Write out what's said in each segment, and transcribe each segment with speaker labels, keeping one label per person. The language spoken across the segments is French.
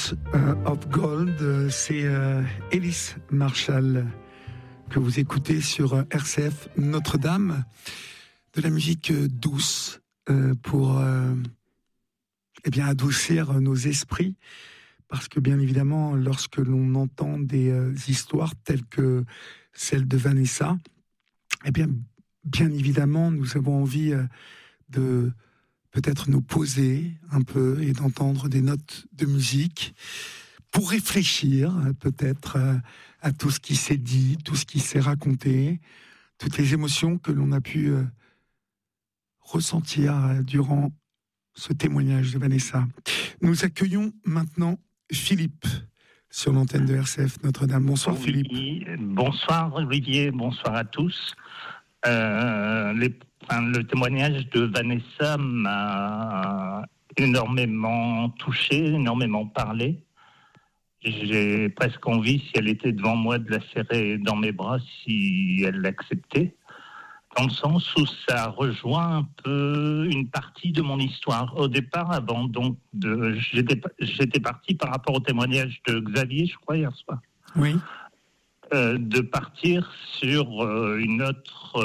Speaker 1: Hearts of Gold, c'est Ellis Marshall que vous écoutez sur RCF Notre-Dame. De la musique douce pour adoucir nos esprits, parce que bien évidemment, lorsque l'on entend des histoires telles que celle de Vanessa, bien évidemment, nous avons envie de peut-être nous poser un peu et d'entendre des notes de musique pour réfléchir peut-être à tout ce qui s'est dit, tout ce qui s'est raconté, toutes les émotions que l'on a pu ressentir durant ce témoignage de Vanessa. Nous accueillons maintenant Philippe sur l'antenne de RCF Notre-Dame. Bonsoir Philippe.
Speaker 2: Bonsoir Olivier, bonsoir à tous. Le témoignage de Vanessa m'a énormément touché, énormément parlé. J'ai presque envie, si elle était devant moi, de la serrer dans mes bras si elle l'acceptait. Dans le sens où ça rejoint un peu une partie de mon histoire. Au départ, avant, donc, j'étais parti par rapport au témoignage de Xavier, je crois, hier soir.
Speaker 1: Oui.
Speaker 2: De partir sur une autre,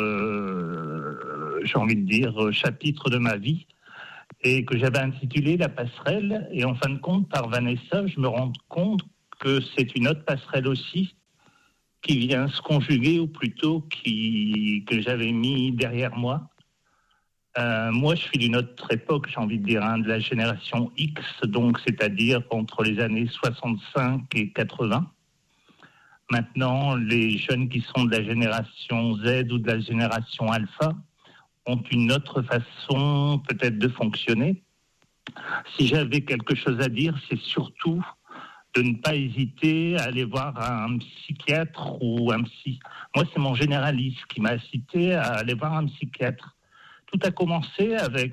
Speaker 2: j'ai envie de dire, chapitre de ma vie, et que j'avais intitulé La passerelle. Et en fin de compte, par Vanessa, je me rends compte que c'est une autre passerelle aussi, qui vient se conjuguer, ou plutôt que j'avais mis derrière moi. Moi, je suis d'une autre époque, j'ai envie de dire, de la génération X, donc c'est-à-dire entre les années 65 et 80. Maintenant, les jeunes qui sont de la génération Z ou de la génération Alpha ont une autre façon peut-être de fonctionner. Si j'avais quelque chose à dire, c'est surtout de ne pas hésiter à aller voir un psychiatre ou un psy. Moi, c'est mon généraliste qui m'a incité à aller voir un psychiatre. Tout a commencé avec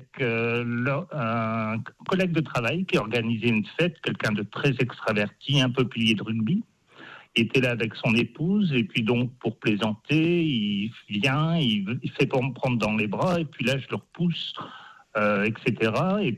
Speaker 2: un collègue de travail qui organisait une fête, quelqu'un de très extraverti, un peu pilier de rugby. Il était là avec son épouse, et puis donc pour plaisanter, il vient, il fait pour me prendre dans les bras, et puis là je le repousse, etc. Et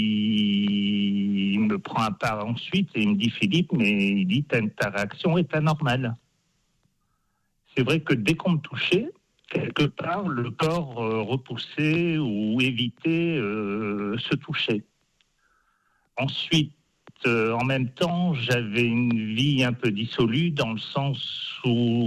Speaker 2: puis il me prend à part ensuite et il me dit Philippe, mais il dit ta réaction est anormale. C'est vrai que dès qu'on me touchait, quelque part le corps repoussait ou évitait se toucher. Ensuite, en même temps, j'avais une vie un peu dissolue dans le sens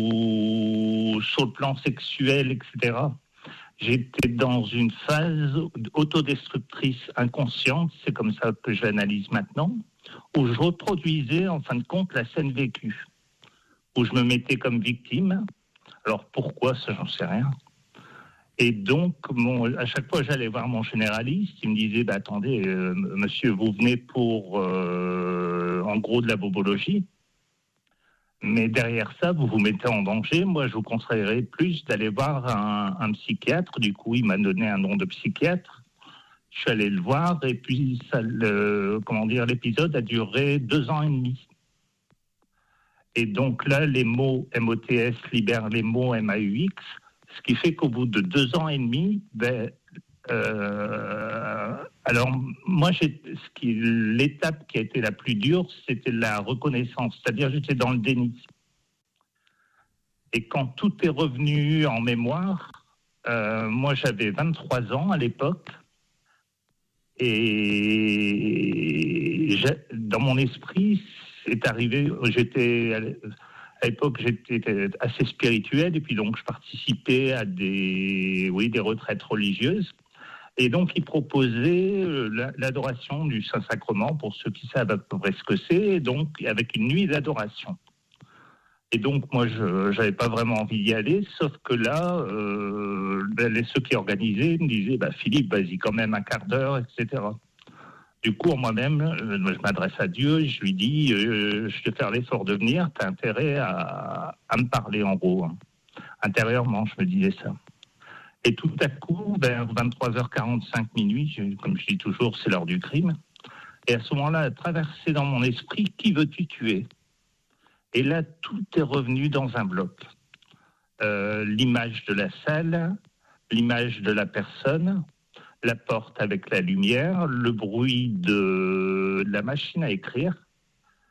Speaker 2: où, sur le plan sexuel, etc., j'étais dans une phase autodestructrice inconsciente, c'est comme ça que je l'analyse maintenant, où je reproduisais en fin de compte la scène vécue, où je me mettais comme victime. Alors pourquoi, ça j'en sais rien. Et donc, à chaque fois, j'allais voir mon généraliste. Il me disait, attendez, monsieur, vous venez pour, en gros, de la bobologie. Mais derrière ça, vous vous mettez en danger. Moi, je vous conseillerais plus d'aller voir un psychiatre. Du coup, il m'a donné un nom de psychiatre. Je suis allé le voir. Et puis, l'épisode a duré 2 ans et demi. Et donc là, les mots MOTS libèrent les mots MAUX. Ce qui fait qu'au bout de 2 ans et demi, alors moi, l'étape qui a été la plus dure, c'était la reconnaissance. C'est-à-dire, j'étais dans le déni. Et quand tout est revenu en mémoire, moi, j'avais 23 ans à l'époque. Et dans mon esprit, c'est arrivé, à l'époque, j'étais assez spirituel, et puis donc je participais à des retraites religieuses. Et donc, ils proposaient l'adoration du Saint-Sacrement, pour ceux qui savent à peu près ce que c'est, donc avec une nuit d'adoration. Et donc, moi, je n'avais pas vraiment envie d'y aller, sauf que là, ceux qui organisaient me disaient Philippe, vas-y quand même un quart d'heure, etc. Du coup, en moi-même, je m'adresse à Dieu et je lui dis je vais faire l'effort de venir, tu as intérêt à me parler, en gros. Intérieurement, je me disais ça. Et tout à coup, vers 23h45 minuit, comme je dis toujours, c'est l'heure du crime. Et à ce moment-là, a traversé dans mon esprit « Qui veux-tu tuer ?» Et là, tout est revenu dans un bloc. L'image de la salle, l'image de la personne, la porte avec la lumière, le bruit de la machine à écrire,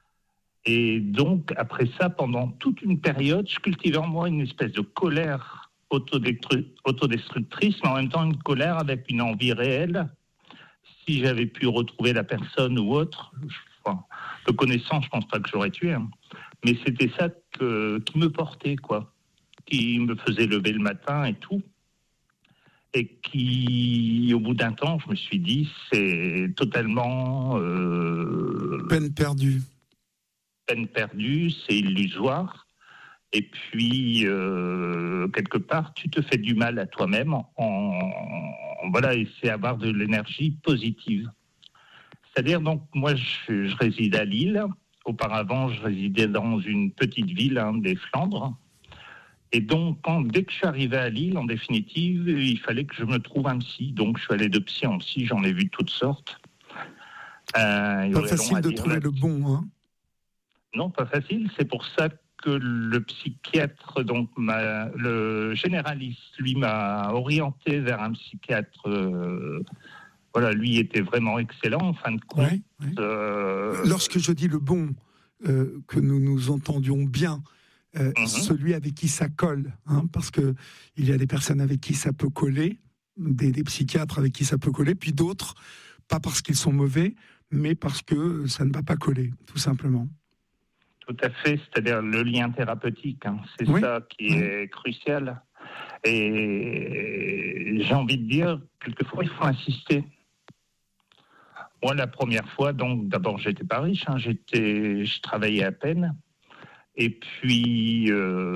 Speaker 2: Et donc, après ça, pendant toute une période, je cultivais en moi une espèce de colère autodestructrice, mais en même temps une colère avec une envie réelle. Si j'avais pu retrouver la personne ou autre, de connaissance, je pense pas que j'aurais tué. Hein. Mais c'était ça qui me portait, quoi. Qui me faisait lever le matin et tout. Et qui, au bout d'un temps, je me suis dit, c'est totalement...
Speaker 1: Peine perdue.
Speaker 2: Peine perdue, c'est illusoire. Et puis, quelque part, tu te fais du mal à toi-même. Voilà, et c'est avoir de l'énergie positive. C'est-à-dire, donc, moi, je réside à Lille. Auparavant, je résidais dans une petite ville des Flandres. Et donc, dès que je suis arrivé à Lille, en définitive, il fallait que je me trouve un psy. Donc, je suis allé de psy en psy, j'en ai vu toutes sortes.
Speaker 1: Pas facile de trouver le bon, hein?
Speaker 2: Non, pas facile. C'est pour ça que le psychiatre, donc le généraliste, lui, m'a orienté vers un psychiatre. Voilà, lui était vraiment excellent, en fin de compte.
Speaker 1: Ouais. Lorsque je dis le bon, que nous nous entendions bien, celui avec qui ça colle, hein, parce que il y a des personnes avec qui ça peut coller, des psychiatres avec qui ça peut coller, puis d'autres, pas parce qu'ils sont mauvais, mais parce que ça ne va pas coller, tout simplement.
Speaker 2: Tout à fait, c'est-à-dire le lien thérapeutique, hein, c'est ça qui est crucial. Et j'ai envie de dire, quelquefois, il faut insister. Moi, la première fois, donc, d'abord, j'étais pas riche, hein, je travaillais à peine. Et puis,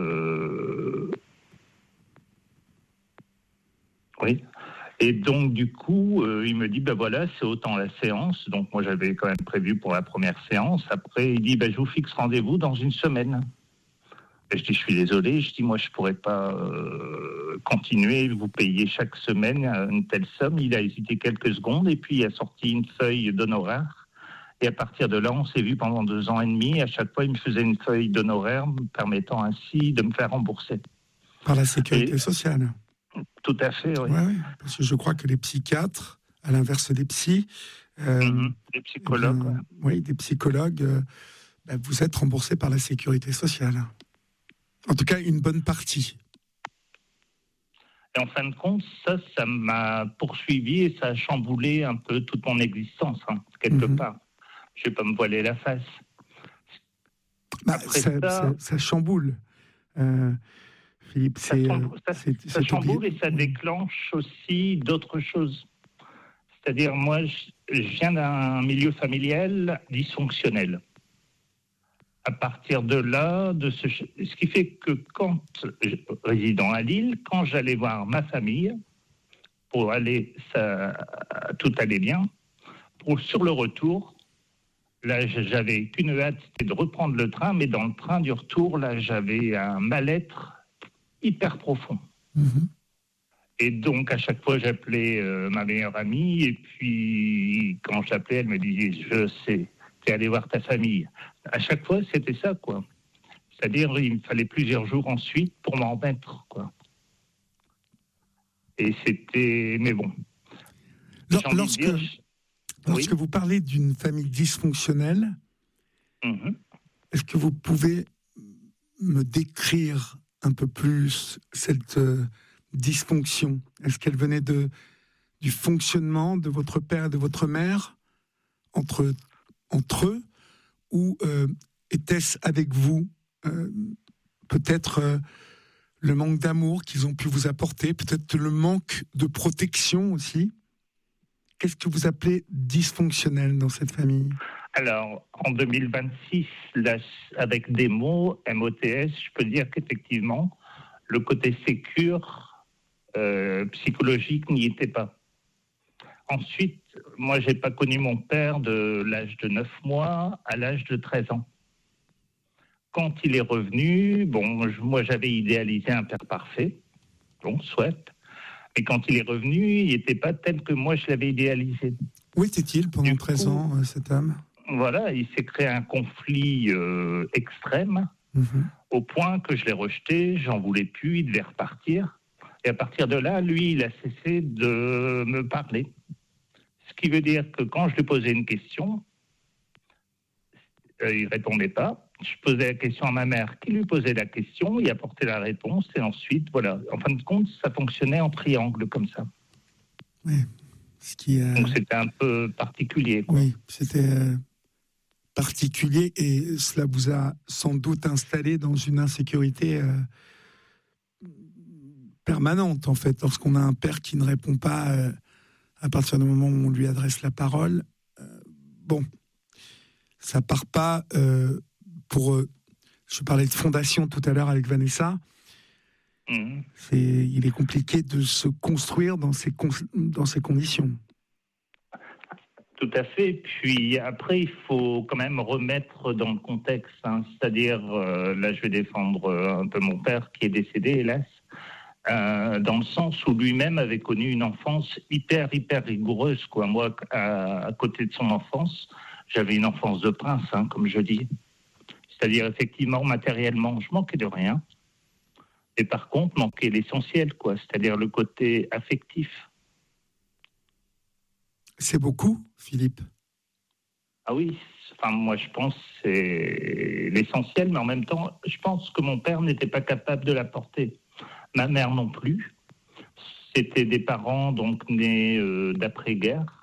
Speaker 2: oui. Et donc, du coup, il me dit, ben voilà, c'est autant la séance. Donc, moi, j'avais quand même prévu pour la première séance. Après, il dit, ben, je vous fixe rendez-vous dans une semaine. Et je dis, je suis désolé. Je dis, moi, je pourrais pas continuer, vous payer chaque semaine une telle somme. Il a hésité quelques secondes et puis il a sorti une feuille d'honoraires. Et à partir de là, on s'est vu pendant 2 ans et demi. À chaque fois, il me faisait une feuille d'honoraires, me permettant ainsi de me faire rembourser.
Speaker 1: Par la sécurité sociale.
Speaker 2: Tout à fait, oui.
Speaker 1: Oui, parce que je crois que les psychiatres, à l'inverse des psys...
Speaker 2: des psychologues.
Speaker 1: Oui, des psychologues, vous êtes remboursés par la sécurité sociale. En tout cas, une bonne partie.
Speaker 2: Et en fin de compte, ça m'a poursuivi et ça a chamboulé un peu toute mon existence, hein, quelque part. Je ne vais pas me voiler la face.
Speaker 1: Ça chamboule. Philippe,
Speaker 2: ça chamboule et ça déclenche aussi d'autres choses. C'est-à-dire, moi, je viens d'un milieu familial dysfonctionnel. À partir de là, ce qui fait que quand, résidant à Lille, quand j'allais voir ma famille, pour aller, tout allait bien. Sur le retour, là, j'avais qu'une hâte, c'était de reprendre le train, mais dans le train du retour, là, j'avais un mal-être hyper profond. Et donc, à chaque fois, j'appelais ma meilleure amie, et puis, quand j'appelais, elle me disait, je sais, t'es allé voir ta famille. À chaque fois, c'était ça, quoi. C'est-à-dire, il me fallait plusieurs jours ensuite pour m'en remettre, quoi. Et c'était... Mais bon.
Speaker 1: Lorsque vous parlez d'une famille dysfonctionnelle, est-ce que vous pouvez me décrire un peu plus cette dysfonction? Est-ce qu'elle venait du fonctionnement de votre père et de votre mère entre eux, ou était-ce avec vous peut-être le manque d'amour qu'ils ont pu vous apporter, peut-être le manque de protection aussi? Qu'est-ce que vous appelez dysfonctionnel dans cette famille?
Speaker 2: Alors, en 2026, là, avec des mots, MOTS, je peux dire qu'effectivement, le côté sécure, psychologique n'y était pas. Ensuite, moi, j'ai pas connu mon père de l'âge de 9 mois à l'âge de 13 ans. Quand il est revenu, moi, j'avais idéalisé un père parfait, soit. Et quand il est revenu, il n'était pas tel que moi, je l'avais idéalisé.
Speaker 1: Où était-il pendant 13 ans, cet homme?
Speaker 2: Voilà, il s'est créé un conflit extrême, au point que je l'ai rejeté, j'en voulais plus, il devait repartir. Et à partir de là, lui, il a cessé de me parler. Ce qui veut dire que quand je lui posais une question, il répondait pas. Je posais la question à ma mère, qui lui posait la question, il apportait la réponse, et ensuite, voilà. En fin de compte, ça fonctionnait en triangle, comme ça.
Speaker 1: Oui.
Speaker 2: Donc c'était un peu particulier, quoi.
Speaker 1: Oui, c'était particulier, et cela vous a sans doute installé dans une insécurité permanente, en fait, lorsqu'on a un père qui ne répond pas à partir du moment où on lui adresse la parole. Bon, ça part pas je parlais de fondation tout à l'heure avec Vanessa. Il est compliqué de se construire dans ces conditions.
Speaker 2: Tout à fait. Puis après, il faut quand même remettre dans le contexte. C'est-à-dire, là, je vais défendre un peu mon père qui est décédé, hélas, dans le sens où lui-même avait connu une enfance hyper rigoureuse, quoi. Moi, à côté de son enfance, j'avais une enfance de prince, comme je dis. C'est-à-dire, effectivement, matériellement, je manquais de rien. Et par contre, manquait l'essentiel, quoi. C'est-à-dire le côté affectif.
Speaker 1: C'est beaucoup, Philippe?
Speaker 2: Ah oui, enfin, moi je pense que c'est l'essentiel, mais en même temps, je pense que mon père n'était pas capable de l'apporter. Ma mère non plus. C'était des parents donc nés d'après-guerre.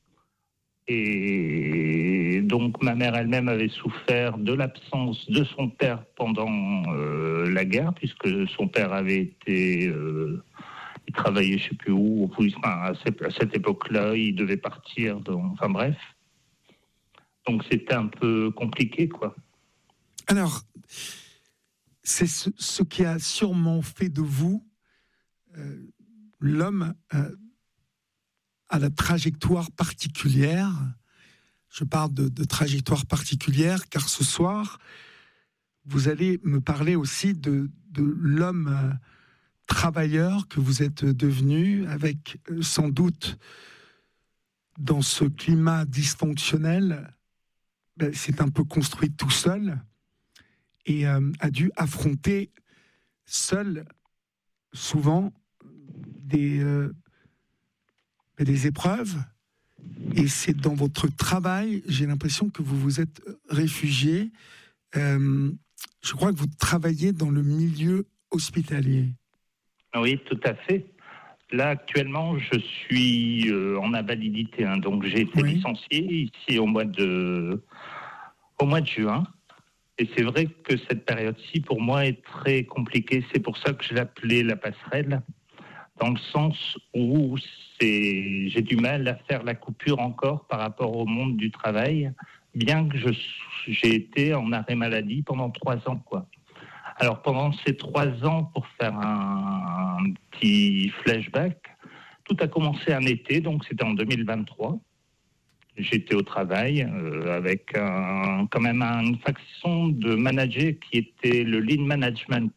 Speaker 2: Et donc ma mère elle-même avait souffert de l'absence de son père pendant la guerre, puisque son père avait été... il travaillait je ne sais plus où, à cette époque-là, il devait partir, enfin bref. Donc c'était un peu compliqué, quoi.
Speaker 1: Alors, c'est ce qui a sûrement fait de vous l'homme à la trajectoire particulière. Je parle de trajectoire particulière, car ce soir, vous allez me parler aussi de l'homme travailleur que vous êtes devenu, avec sans doute, dans ce climat dysfonctionnel, c'est un peu construit tout seul et a dû affronter seul souvent des épreuves. Et c'est dans votre travail, j'ai l'impression que vous vous êtes réfugié. Je crois que vous travaillez dans le milieu hospitalier.
Speaker 2: Oui, tout à fait. Là, actuellement, je suis en invalidité. Donc, j'ai été licencié ici au mois de juin. Et c'est vrai que cette période-ci, pour moi, est très compliquée. C'est pour ça que je l'appelais la passerelle, dans le sens où j'ai du mal à faire la coupure encore par rapport au monde du travail, bien que j'ai été en arrêt maladie pendant 3 ans, quoi. Alors, pendant ces 3 ans, pour faire un petit flashback, tout a commencé un été, donc c'était en 2023. J'étais au travail avec quand même une façon de manager qui était le lean management,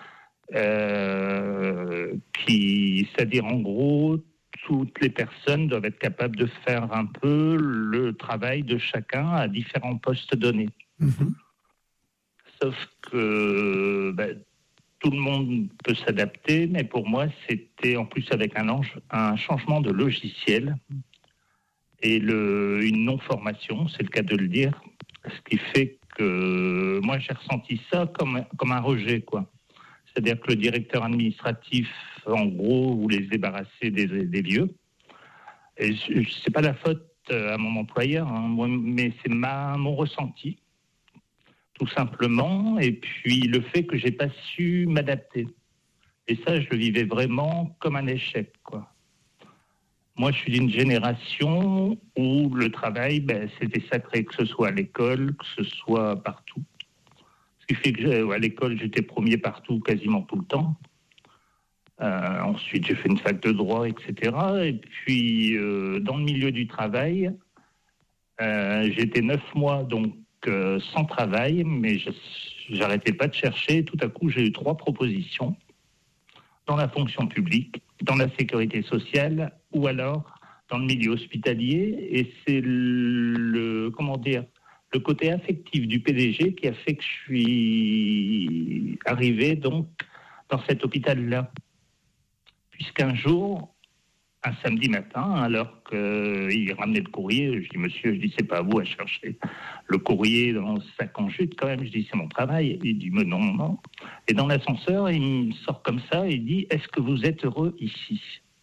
Speaker 2: c'est-à-dire en gros, toutes les personnes doivent être capables de faire un peu le travail de chacun à différents postes donnés. Mmh. Sauf que tout le monde peut s'adapter, mais pour moi, c'était en plus avec un changement de logiciel et une non-formation, c'est le cas de le dire, ce qui fait que moi, j'ai ressenti ça comme un rejet, quoi. C'est-à-dire que le directeur administratif, en gros, voulait se débarrasser des lieux. Et c'est pas la faute à mon employeur, mais c'est mon ressenti, tout simplement. Et puis le fait que j'ai pas su m'adapter. Et ça, je le vivais vraiment comme un échec, quoi. Moi, je suis d'une génération où le travail, c'était sacré, que ce soit à l'école, que ce soit partout. Ce qui fait qu'à l'école, j'étais premier partout, quasiment tout le temps. Ensuite, j'ai fait une fac de droit, etc. Et puis, dans le milieu du travail, j'étais 9 mois donc sans travail, mais j'arrêtais pas de chercher. Tout à coup, j'ai eu 3 propositions dans la fonction publique, dans la sécurité sociale ou alors dans le milieu hospitalier. Et c'est le côté affectif du PDG qui a fait que je suis arrivé donc dans cet hôpital-là. Puisqu'un jour, un samedi matin, alors qu'il ramenait le courrier. Je dis, monsieur, c'est pas à vous à chercher le courrier dans ce sac en jute quand même. Je dis, c'est mon travail. Il dit, mais non, non. Et dans l'ascenseur, il me sort comme ça et il dit, est-ce que vous êtes heureux ici?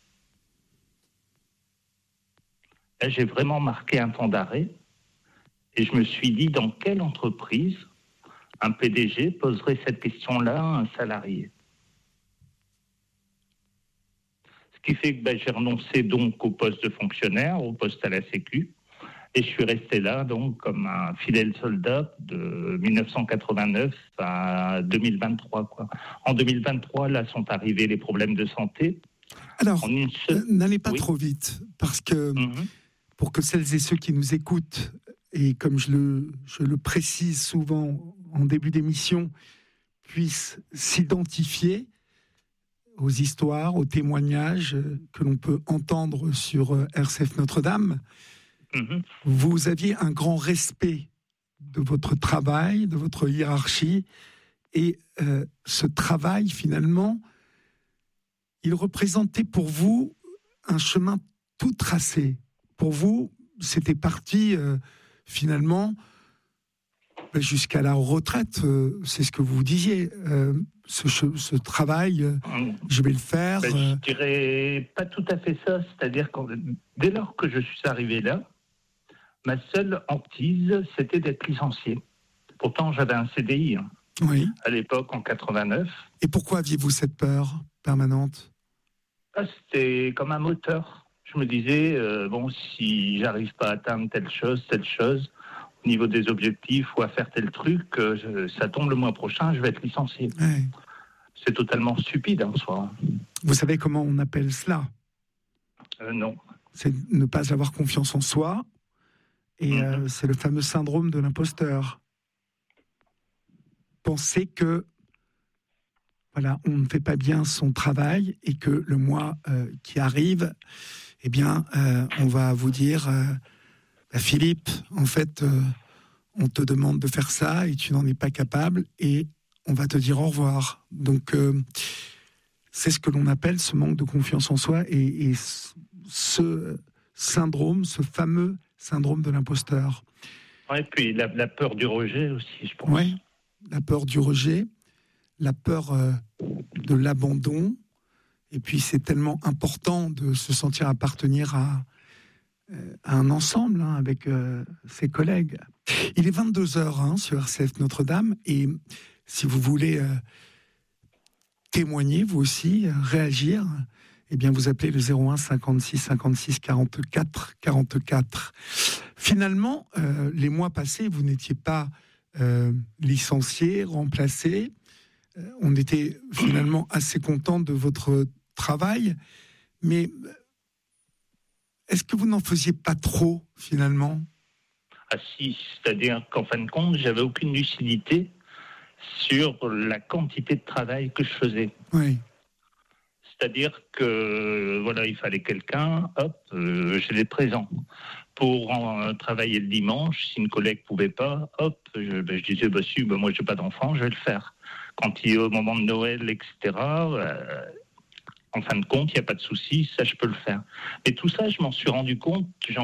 Speaker 2: Là, j'ai vraiment marqué un temps d'arrêt et je me suis dit, dans quelle entreprise un PDG poserait cette question-là à un salarié? Ce qui fait que j'ai renoncé donc au poste de fonctionnaire, au poste à la Sécu, et je suis resté là donc comme un fidèle soldat de 1989 à 2023. Quoi. En 2023, là sont arrivés les problèmes de santé.
Speaker 1: Alors, n'allez pas trop vite, parce que pour que celles et ceux qui nous écoutent, et comme je le précise souvent en début d'émission, puissent s'identifier aux histoires, aux témoignages que l'on peut entendre sur RCF Notre-Dame. Vous aviez un grand respect de votre travail, de votre hiérarchie, et ce travail, finalement, il représentait pour vous un chemin tout tracé. Pour vous, c'était parti, finalement, jusqu'à la retraite, c'est ce que vous disiez. Ce travail, je vais le faire.
Speaker 2: Je dirais pas tout à fait ça. C'est-à-dire que dès lors que je suis arrivé là, ma seule hantise, c'était d'être licencié. Pourtant, j'avais un CDI
Speaker 1: oui.
Speaker 2: À l'époque, en 89.
Speaker 1: Et pourquoi aviez-vous cette peur permanente?
Speaker 2: C'était comme un moteur. Je me disais, bon, si j'arrive pas à atteindre telle chose, au niveau des objectifs ou à faire tel truc, ça tombe le mois prochain, je vais être licencié.
Speaker 1: Ouais.
Speaker 2: C'est totalement stupide en soi.
Speaker 1: Vous savez comment on appelle cela?
Speaker 2: Non.
Speaker 1: C'est ne pas avoir confiance en soi, et c'est le fameux syndrome de l'imposteur. Penser que voilà, on ne fait pas bien son travail et que le mois qui arrive, eh bien, on va vous dire Philippe, en fait, on te demande de faire ça et tu n'en es pas capable et on va te dire au revoir. Donc, c'est ce que l'on appelle ce manque de confiance en soi et ce syndrome, ce fameux syndrome de l'imposteur.
Speaker 2: Oui, et puis la peur du rejet aussi, je pense.
Speaker 1: Oui, la peur du rejet, la peur de l'abandon. Et puis, c'est tellement important de se sentir appartenir à un ensemble avec ses collègues. Il est 22h sur RCF Notre-Dame et si vous voulez témoigner, vous aussi, réagir, eh bien vous appelez le 01 56 56 44 44. Finalement, les mois passés, vous n'étiez pas licencié, remplacé. On était finalement assez content de votre travail, mais est-ce que vous n'en faisiez pas trop, finalement?
Speaker 2: Ah si, c'est-à-dire qu'en fin de compte, j'avais aucune lucidité sur la quantité de travail que je faisais.
Speaker 1: Oui.
Speaker 2: C'est-à-dire que, voilà, il fallait quelqu'un, hop, j'étais présent. Pour travailler le dimanche, si une collègue ne pouvait pas, hop, je disais, moi je n'ai pas d'enfant, je vais le faire. Quand il est au moment de Noël, etc., en fin de compte, il n'y a pas de souci, ça je peux le faire. Mais tout ça, je m'en suis rendu compte,